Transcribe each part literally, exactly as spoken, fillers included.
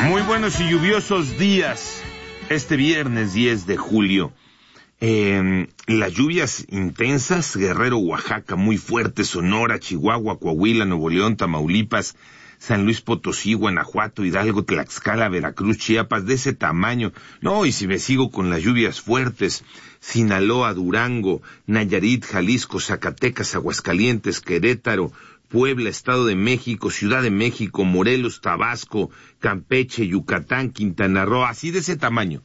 Muy buenos y lluviosos días este viernes diez de julio. Eh, las lluvias intensas, Guerrero, Oaxaca, muy fuertes, Sonora, Chihuahua, Coahuila, Nuevo León, Tamaulipas, San Luis Potosí, Guanajuato, Hidalgo, Tlaxcala, Veracruz, Chiapas, de ese tamaño. No, y si me sigo con las lluvias fuertes, Sinaloa, Durango, Nayarit, Jalisco, Zacatecas, Aguascalientes, Querétaro, Puebla, Estado de México, Ciudad de México, Morelos, Tabasco, Campeche, Yucatán, Quintana Roo, así de ese tamaño.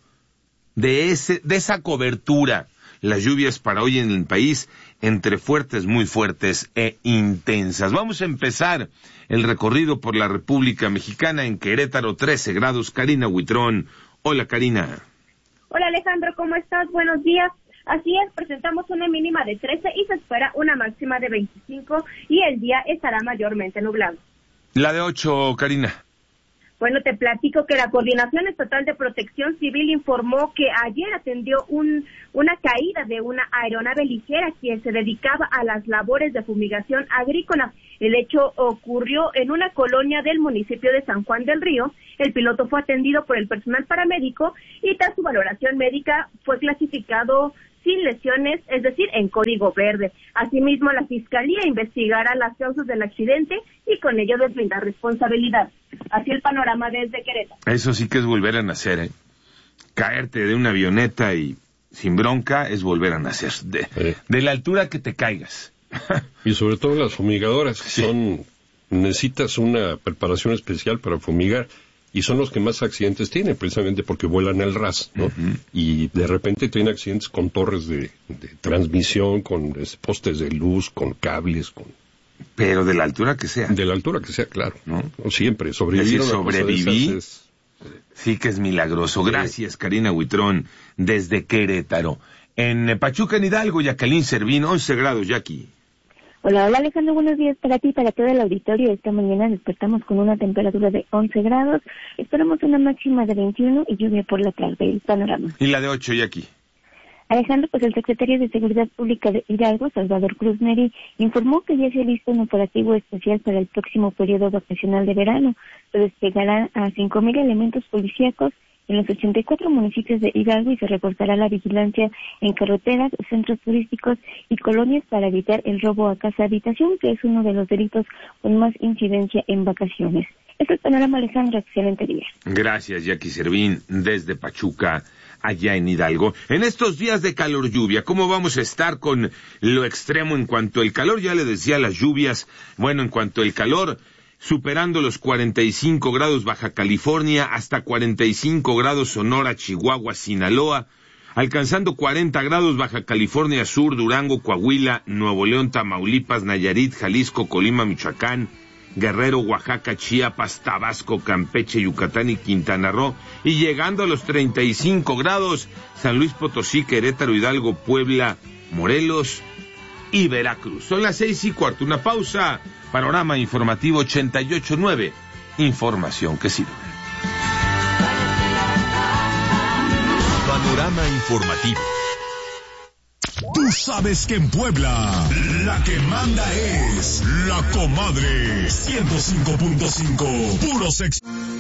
De ese, de esa cobertura, las lluvias para hoy en el país, entre fuertes, muy fuertes e intensas. Vamos a empezar el recorrido por la República Mexicana. En Querétaro, trece grados, Karina Huitrón. Hola, Karina. Hola, Alejandro, ¿cómo estás? Buenos días. Así es, presentamos una mínima de trece y se espera una máxima de veinticinco y el día estará mayormente nublado. La de ocho, Karina. Bueno, te platico que la Coordinación Estatal de Protección Civil informó que ayer atendió un, una caída de una aeronave ligera que se dedicaba a las labores de fumigación agrícola. El hecho ocurrió en una colonia del municipio de San Juan del Río. El piloto fue atendido por el personal paramédico y tras su valoración médica fue clasificado sin lesiones, es decir, en código verde. Asimismo, la Fiscalía investigará las causas del accidente y con ello deslindar responsabilidad. Así el panorama desde Querétaro. Eso sí que es volver a nacer, ¿eh? Caerte de una avioneta y sin bronca es volver a nacer. De, sí. de la altura que te caigas. Y sobre todo las fumigadoras, sí. son necesitas una preparación especial para fumigar. Y son los que más accidentes tienen, precisamente porque vuelan al ras, ¿no? Uh-huh. Y de repente tienen accidentes con torres de, de transmisión, con postes de luz, con cables, con... Pero de la altura que sea. De la altura que sea, claro. ¿No? No siempre. Sobrevivir. Es decir, sobreviví. Es... Sí que es milagroso. Gracias, sí. Karina Huitrón, desde Querétaro. En Pachuca, en Hidalgo, Jacqueline Servín, once grados, Jackie. Hola, hola Alejandro, buenos días para ti y para todo el auditorio. Esta mañana despertamos con una temperatura de once grados, esperamos una máxima de veintiuno y lluvia por la tarde. El panorama. ¿Y la de ocho, Jackie? Alejandro, pues el secretario de Seguridad Pública de Hidalgo, Salvador Cruz Neri, informó que ya se lista un operativo especial para el próximo periodo vacacional de verano. Se desplegarán a cinco mil elementos policíacos en los ochenta y cuatro municipios de Hidalgo y se reforzará la vigilancia en carreteras, centros turísticos y colonias para evitar el robo a casa-habitación, que es uno de los delitos con más incidencia en vacaciones. Este es el panorama, Alejandro. Excelente día. Gracias, Jackie Servín, desde Pachuca, allá en Hidalgo. En estos días de calor lluvia, ¿cómo vamos a estar con lo extremo en cuanto al calor? Ya le decía las lluvias, bueno, en cuanto al calor... superando los cuarenta y cinco grados Baja California, hasta cuarenta y cinco grados Sonora, Chihuahua, Sinaloa, alcanzando cuarenta grados Baja California Sur, Durango, Coahuila, Nuevo León, Tamaulipas, Nayarit, Jalisco, Colima, Michoacán, Guerrero, Oaxaca, Chiapas, Tabasco, Campeche, Yucatán y Quintana Roo, y llegando a los treinta y cinco grados San Luis Potosí, Querétaro, Hidalgo, Puebla, Morelos y Veracruz. Son las seis y cuarto, una pausa. Panorama Informativo ochenta y ocho nueve, información que sirve. Panorama Informativo. Tú sabes que en Puebla, la que manda es La Comadre. ciento cinco punto cinco, puro sexo.